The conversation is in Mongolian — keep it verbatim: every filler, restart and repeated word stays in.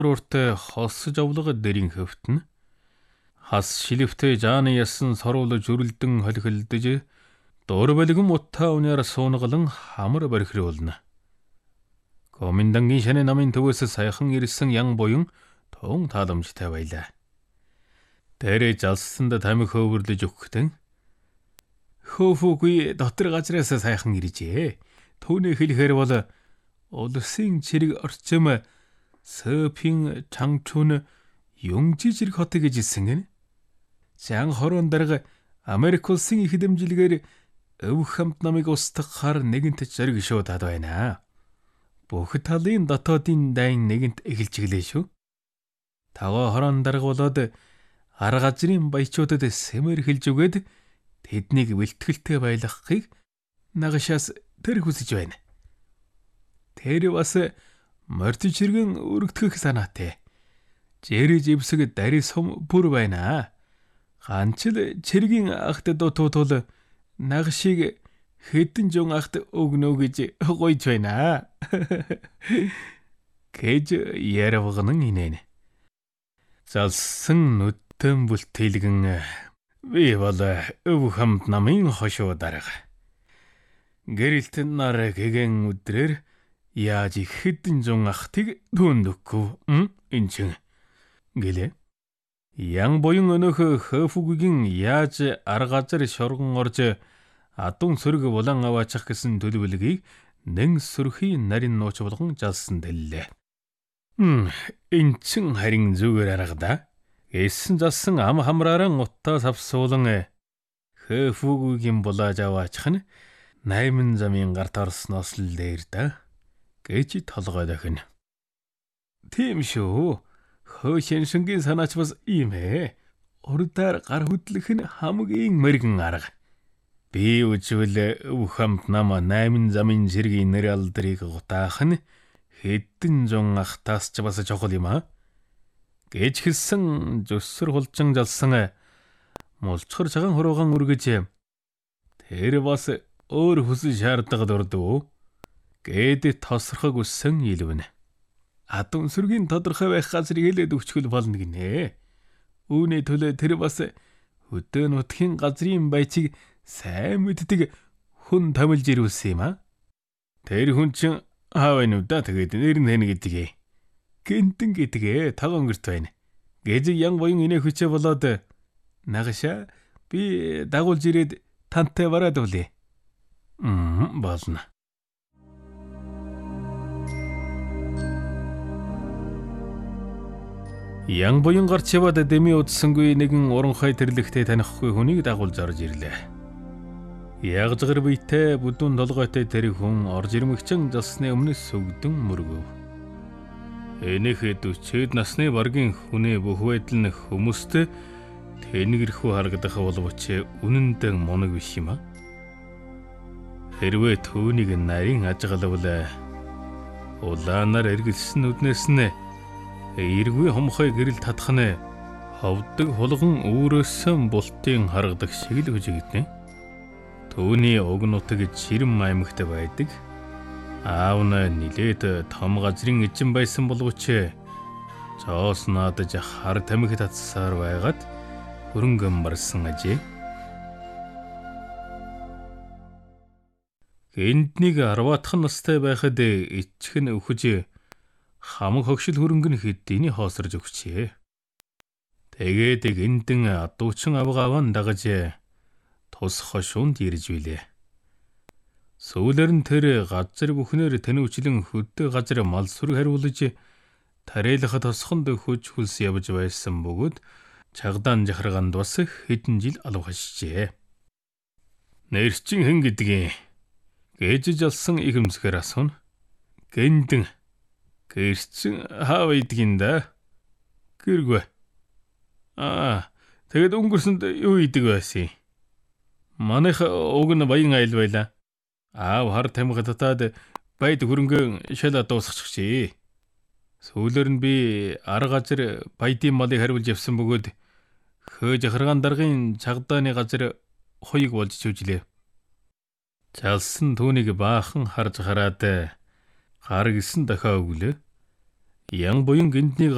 урт хосж овлого дэрийн хөвтөн хас шилвтэй жааны ясан соруулж үрэлдэн холихолдож дуурбалгэн утаа уняар суунгалан хамар бархируулна. Комендангийн шаны намын төвөөс саяхан ирсэн ян буян тун тааламжтай байлаа. Дээрээ жалсанд тамхи хөвөрлөж өгөхтэн хөөфөгүй дотор газраас сайхан иржээ. Түүний хэлэхээр бол улсын чирэг орчим Сөпийн Чангчун Юнгжижирэг хот гэж хэлсэн гэнэ. Зан хорон дарга Америк улсын их дэмжлэгээр өв хамт намыг устгахаар нэгэнт зориг шуудаад байна. Бүх талын дотоодын дайн нэгэнт эхэлж гэлээ шүү. Тагоо хорон дарга болоод ар газрын баячуудад сэмэр хэлж өгөөд тэднийг бэлтгэлтэй байлгахыг нагашаас тэр хүсэж байна. Тэр бас мордж чиргэн өргөдгөх санаатай. Жэри живсэг дари сум бүр байна. Ганчл чиргийн ахт дутуутул нагшиг хэдэн жон ахт өгнө гэж гойж байна. Гэж яравган инэн. Залсан нүдэн бүлтэлгэн би бол өв хамт намын хошуу дарга. Гэрэлтэн нар гэгэн өдрөр яаж хэдэн зун ахтыг дүндөггүй энэ чинь гэлээ. Ян буян өнөөх хөөфүгийн яаж арга газар шоргон орж адун сөрөг булан аваачих гэсэн төлөвлөгийг нэн сөрхийн нарийн нууц болгон жалсан дэллээ. Энэ чин харин зүгээр арга да. Эсэн залсан ам хамрааран уттаас авсуулан хөөфүгийн булааж аваачих нь найман замын гарт орсноос л дээр да гэж толгой дахин. Тийм шүү. Хөөшиншингийн санаач бас ийм ээ. Урдаар гар хөдлөх нь хамгийн мэргэн арга. Би үжвэл өв хамт нам найман замын зэргийн нэр алдрыг гутаах нь хэдэн зун ахтаас ч бас чухал юм аа. Гэж хэлсэн зүсэр хулжин жалсан мулчхар цагаан хуруугаан үргэж тэр бас өөр хүсэл шаардлагад ордов гэд тосрохог үссэн илвэн. Адун сүргийн тодорхой байх газрыг хэлээд өгчгөл болно гинэ. Үүний төлөө тэр бас хөдөө нутгийн газрын байцыг сайн мэддэг хүн томилж ирүүлсэн юм аа. Тэр хүн чинь аав энэ удаа тэгээд нэр нэн гэдэг. Гэнтэн гэдгээ таг өнгөрт байна. Гэж ян буян инээ хүчээ болоод нагаша би дагуулж ирээд тантай бараад үлээ. Мм болно. Ян буян гарч яваад дэми удсангүй нэгэн уранхай тэрлэгтэй танихгүй хүнийг дагуулж орж ирлээ. Ягжгар биетэй бүдүүн толгойтой тэр хүн орж ирмэгчин залсны өмнө сүгдэн мөргөв. Энэхэд үчээд насны баргийн хүнээ бүх байдал нь хүмүүст тэнгэрхүү харагдах боловч үнэн дээр мунаг биш юм аа. Хэрвээ түүнийг нарийн ажгалвал улаанаар эргэлсэн нүднээс нь эргүй хомхой гэрэл татах нь ховдөг хулган өөрөөсөө бултын харгадаг шиг л хүжигдэнэ. Түүний уг нутаг жирэм аймагт байдаг. Аав нь нилээд том газрын эзэн байсан боловч цоос наадаж хар тамхи татсаар байгаад хөрөнгө марсан ажээ. Энднийг арваатхан настай байхад ичхэн өхөж хамаг хогшил хөрөнгө нь хэдийний хоосорж өгчээ. Тэгээд гинтэн адуучин авгааван дагаж тус хошуунд ирж билээ. Сүүлээр нь тэр газар бүхнээр тэнүүчлэн хөдөө газар мал сүр хариулж тариалах тосхонд хөж хүлс явж байсан бөгөөд чагдаан жахарганд бас хэдэн жил алав хашжээ. Нэрчин хэн гэдгийг гэж жалсан ихэмсгээр асууна. Гэнтэн гэрчин хаав идэгин да. Гэргүй. Аа, тэгэд өнгөрсөнд юу идэг байсан? Манайх уг нь баян айл байла. Аав хар тамхи татаад байд хөрөнгөө шал дуусчихжээ. Сүүлээр нь би арга газар баядын малыг хариулж явсан бөгөөд хөө жахаргаан даргын чагдааны газар хоёыг болж чүжлээ. Залсан түүнийг баахан харж хараад гар гисэн дахиа өглөө. Ян буян гинтний